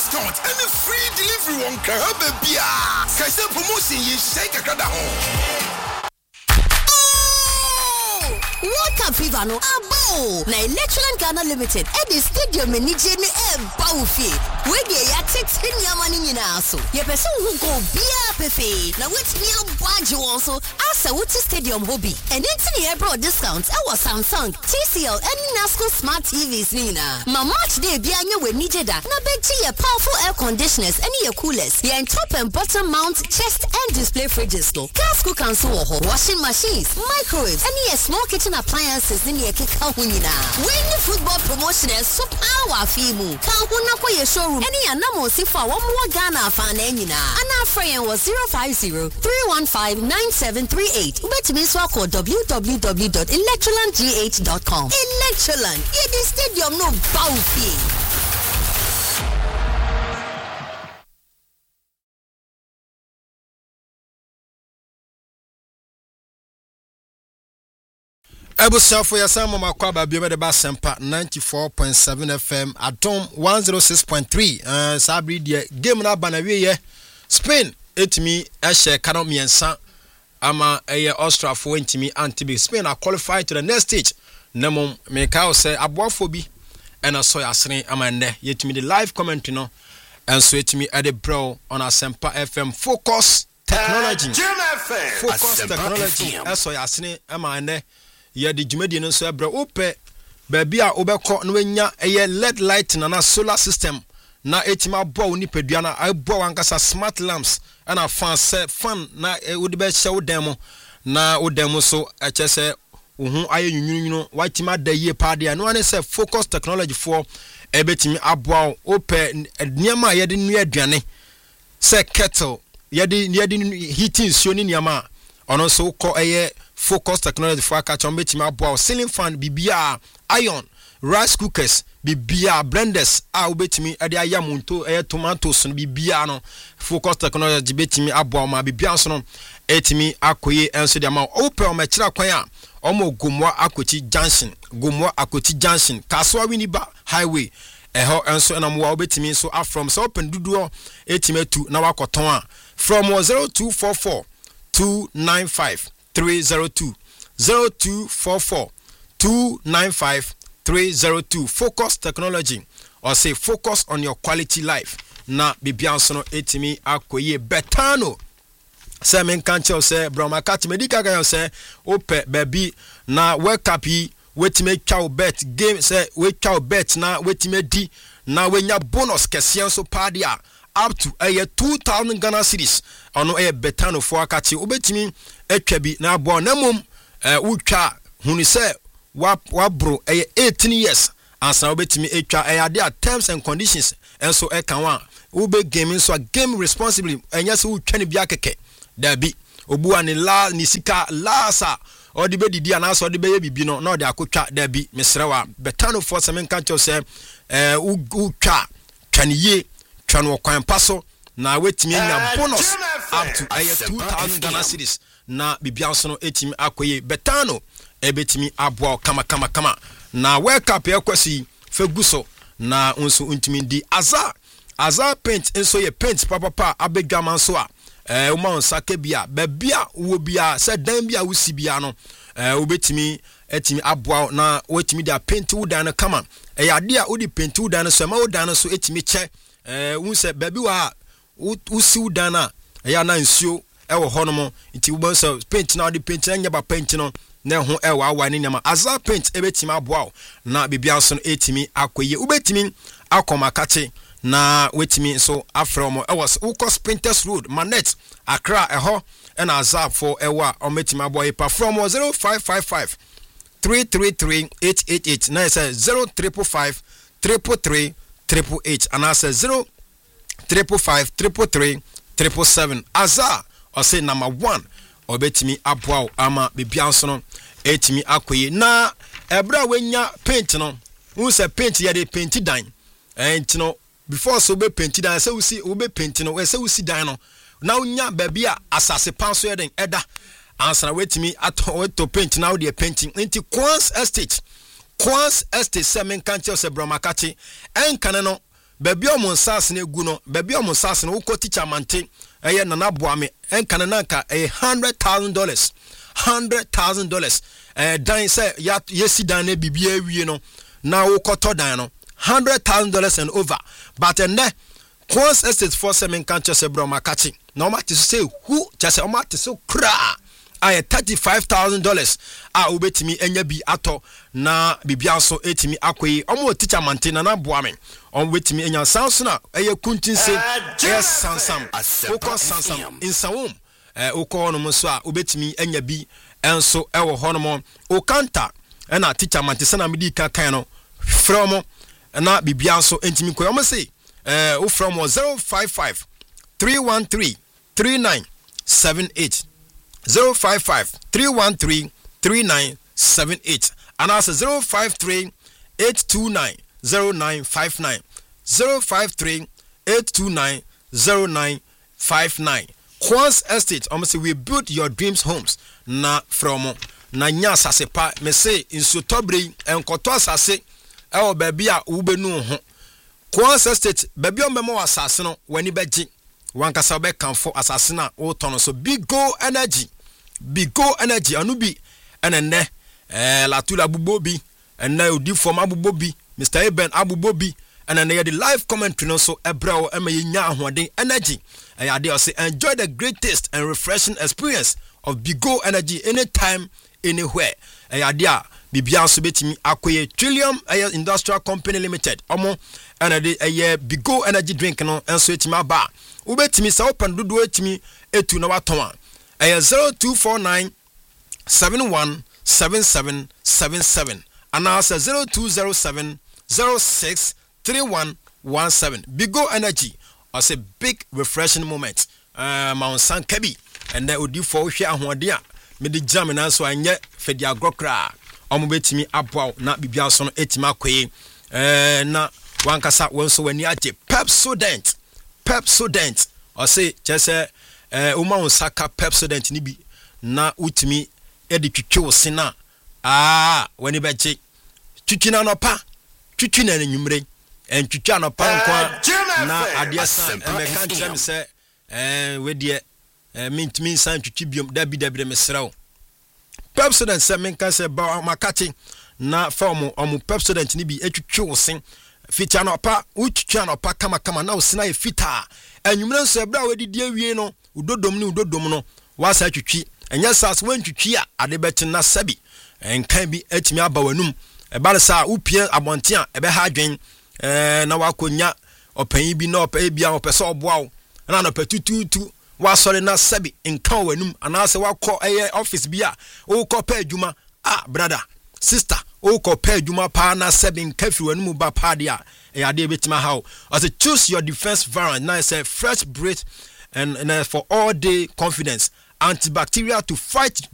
discount and a free delivery on Carabebia. Kaise promotion ye shake a World Cup Fever no abo na Electroland Ghana Limited at the stadium ni je ni baufi we dey ya text nyama ni nyina so ye person who go bia pefe na wetimi abwaje won so asa wuti stadium hobby and enti ni ebro discount e was Samsung, TCL and Nasco smart TVs ni na ma match day bia anya we nije da na beji ye powerful air conditioners and ye coolers ye top and bottom mount chest and display fridges no gas cooker so washing machines microwaves and ye small kitchen appliances in your kika hunina. When the football promotion is so power fimu. Kahuna ko ye showroom. Any anamo sifa one more Ghana fan enina. Ana friend was 050-315-9738. Ubet me swako www.electrolandgh.com. Electroland. Ye the stadium no baufi. Ebusia for your son mama kwa ba biome de ba sempa 94.7 FM Atom 106.3 sabri die game na ba na wiye Spain etimi ehye kano miensa ama eye Austria for entimi antibi Spain are qualified to the next stage nemo me ka o say aboafo bi ena so yasene ama nne yetimi the live comment no enso etimi e de bro on Asempa FM focus technology eso yasene ama nne ye di jumedi no so ebra ope baabi a obekọ no anya eye LED light na solar system na etima bo ni pedua na abo wankasa smart lamps and fan na wodi be hye wodem na wodem so echese ohun aye nyunyunu watima da ye paade no ane say focus technology for ebetimi abo ope niam a ye de nu aduane say kettle ye de heating so ni niam ono so ko eye focus technology for catch on betimi abo ceiling fan bibia iron rice cookers bibia blenders a obetimi ade ayamunto tomatoes no bibia no focus technology betimi abo ma bibia so no etimi akoye enso de ma open o machira kwan a omo gomwa akoti junction kaswa winiba highway eho enso na mo obetimi so from so open duduo etimi atu na wakoton a from 0244 295 302 0244 295 302 focus technology or say focus on your quality life na bibianso no etimi akoye betano say men kanche say broma kat medical guy say ope baby na wake up yi wetime twa bet game say we twa bet na wetime di na wenya bonus kese so party a up to 2,000 Ghana cedis ono betano for akati obetimi etwa bi na abo na mum utwa hunu say wabro 18 years ansa obetimi etwa ade a terms and conditions enso kan wa ube game so game responsibly enya se utwa ne bia keke dabi obuwa ni la ni sika la sa odi be didi ana so odi be ye bibi no na odi akotwa dabi mesrewa betano for semen kancho say utwa twaniye twano kwan paso na wetimi na bonus up to 2,000 Ghana cedis na bibianso no etimi akoye betano ebetimi aboa kama na wake up yakwasi feguso na unso untimi di azar paint enso ye paint papa abedwaman so a uma onsake bia babia wo bia se dan bia wusi bia no obetimi etimi aboa na wetimi da paint wudan no kama ade a odi paint wudan no so ma wudan no so etimi che unse babi wa wusi wudan na ya na nsuo ewo honomo nti wo so paint na odi paint anya ba paint no na ho ewa awa ni nyama azar paint ebetimi aboa na bibianso no etimi akoye ubetimi akomakate na wetimi so afrom was ukos Printers Road Manet Accra eho and azar for ewa ometimi aboa pa from 0555 333 888 na say 0355 333 888 and I say 0355 333 777 azar or say number 1 obetimi aboa ama bibianso no etimi akoye na ebra wenya paint no who say paint ya de paint dan and no before so be paint dan say we see we be paint no we say we see dan no now nya baby a asase pan so eden eda answer wetimi to paint now they painting into Quans Estate semen cancer se bromakati en kanano baby o mon sas na egu no baby o mon sas na wokɔ teacher mante eye nana boame enka na nka $100,000 dan say yesi dan na bibia wie no na wokɔtɔ dan no $100,000 and over but enne Quans Estate for semen kan chese bro makachi na o ma te say who chese o ma te so kra ay $35,000 a obetimi enya bi ato na bibia so etimi akoyi omo teacher mante na boame on wetimi enya sanso na eye kuntinse yes sansam ukọ sansam insawum ukọ no so a obetimi enya bi enso ewo hono o kanta na teacher mante sana medi kan no from na bibia so entimi koyi omo say o from 055 313 3978 055 313 3978 and also 053 829 0959 053 829 0959 Quans Estate almost we build your dreams homes na from na nya asase pa me say inso tobre enkoto asase e o baby a wo benu ho Quans Estate baby o memo asase no wani beji wankasa be kanfo asase na wo tono so Big Go Energy anubi enenne latula abubobi enna odi form abubobi Mr. Eben abubobi enenne the live commentary no so ebrao enya ahoden energy ade say enjoy the great taste and refreshing experience of Big Go Energy anytime anywhere ade a bibia so betimi akoye Trillium Industrial Company Limited omo enede Big Go Energy drink no enso etimi aba ubetimi sa open dodo etimi etu na waton 0249 717777 and also 0207 06 3117. Big Go Energy as a big refreshing moment. Mount San Kebi and that would do for share ahodia. Me the jam and also anye fedia grokra. Omubetimi abwa na bibia so no etima kwe na wankasa wonso wani age Pepsodent or say just uma unsaka Pepsodent ni bi na utimi edi twitwe sina wani beje twitwina no pa twitwina na nwumre en twitwa no pa nkwa na adia san me kan tell me say we de mint san twitwi biom dabi mesrawo Pepsodent se men kan se ba makati na form omu Pepsodent ni bi etwitwe sin fita no pa utwitwa no pa kama na usina e fita enwumre nso ebra we didi awie no udodom no wasa twitwi enya sas wantwitwi a ade beti na sabi enkan bi etimi aba wanum ebare sa upie abonte a ebe ha adwen na wakonya opanyi bi na opa bia opese oboawo na no patututu wasore na sabi enkan wanum anase wakọ office bi a wo kọ pa adwuma brother sister wo kọ pa adwuma pa na sabi enkan fi wanum ba pa dia ade betima how as choose your defense variant now say fresh breath and for all day confidence antibacterial to fight